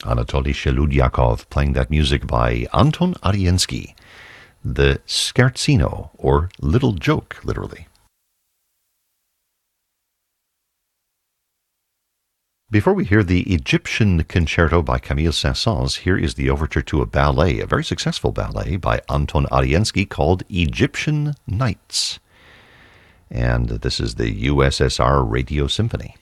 Anatoly Sheludyakov playing that music by Anton Ariensky, the Scherzino, or Little Joke, literally. Before we hear the Egyptian Concerto by Camille Saint-Saëns, here is the overture to a ballet, a very successful ballet by Anton Ariensky called Egyptian Nights. And this is the USSR Radio Symphony.